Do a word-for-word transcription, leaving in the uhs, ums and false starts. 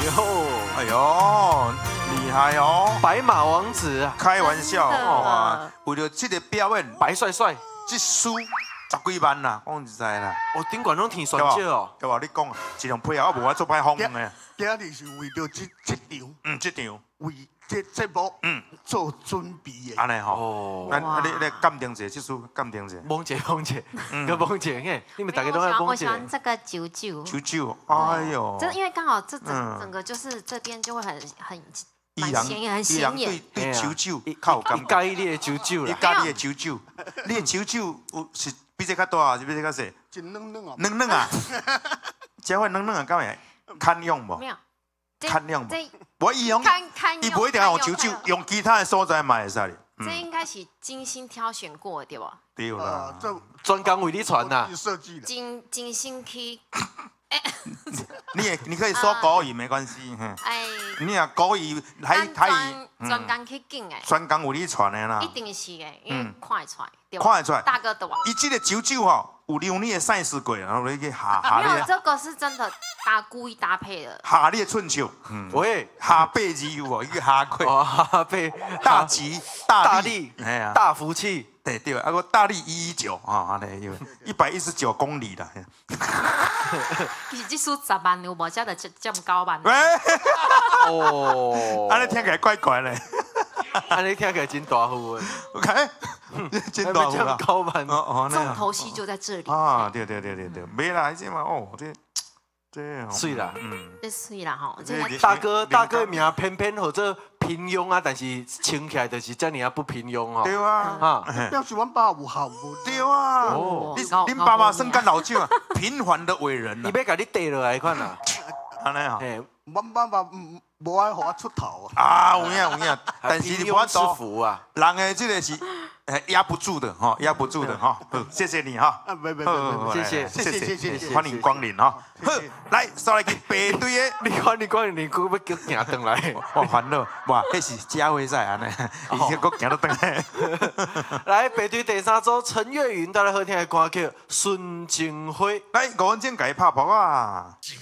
哟， 哎呦，厉害哦！ 白马王子啊， 开玩笑真的哇！为了这个表演， 白帅帅， 这输十几万啦，讲实在啦。 哦，顶管拢挺选少哦。 对吧？你讲啊，这种配合我无法做歹访问的。 今日是为着这这场， 嗯，这场， 为这节目嗯做准备的。 安尼吼。 哦， 那那你你鉴定者，这输鉴定者。 蒙姐，蒙姐，个蒙姐，嘿，你们大家都我喜欢我喜爱蒙姐。 欢这个九九， 九九，哎呦， 这因为刚好这整嗯整个就是这边就会很很依然蛮显眼，很依显然对眼。 对九九一较有感觉。 一加一列九九啦。 你家你的九九，你的九九有是比这较大还是比这较细？ 一软软啊， 软软啊，这款软软啊，敢会堪用无没？有，这堪用无？ 这我伊用， 看看伊不一定要用九九，用其他的所在嘛会使哩。 这应该是精心挑选过的对吧？ 对啦呃，，这专岗为你传呐。 设计的。 精精心去， 你也你可以说国语没关系，哼。 哎， 你若国语台咱台专语， 专工去进的， 专工为你传的啦一，定是的，因为嗯看得出来，对吧？ 看得出来。 大哥的吧？ 伊这个九九吼，有让你的赛事过，然后你去下下没有， 你的这个是真的搭故意搭配的。 下你的寸手，嗯， 喂， 下八字有无？伊个下过哦，被大吉大大力利，哎呀， 大福气， 对对，啊个大力一一九啊，安尼有一百一十九公里啦。 其实这数十万有无？才得这这么高吧？ 喂， 哦， 安尼听起来怪怪嘞。 安尼听起来真大户的， 我看，真大户啦。 高版哦哦，那样重头戏就在这里。 啊，对对对对对，没啦，这嘛哦，这这水啦嗯， 这水啦吼，这这个大哥大哥名偏偏或者平庸啊，但是穿起来就是这样啊不平庸哦。 对啊， 啊， 表示阮爸有效无？ 对啊， 哦你高恁爸爸生干老舅啊，平凡的伟人呐， 伊要甲你缀落来款啊， 安尼啊， 嘿， 阮爸爸嗯无爱互我出头啊。 啊有影有影，但是你平庸之不要走， 福啊， 人的这个是呃压不住的哈，压不住的哈，好谢谢你哈。 啊，没没好没没， 谢谢谢谢谢谢谢欢迎光临哈。好，来，稍来去排队的。 你看你讲你佫要叫行转来， 我烦恼，哇，迄是佳慧赛安尼，伊个佫行到转来。 来排队第三组陈月云带来好听的歌曲《孙静辉》。 来，五分钟给伊拍谱啊！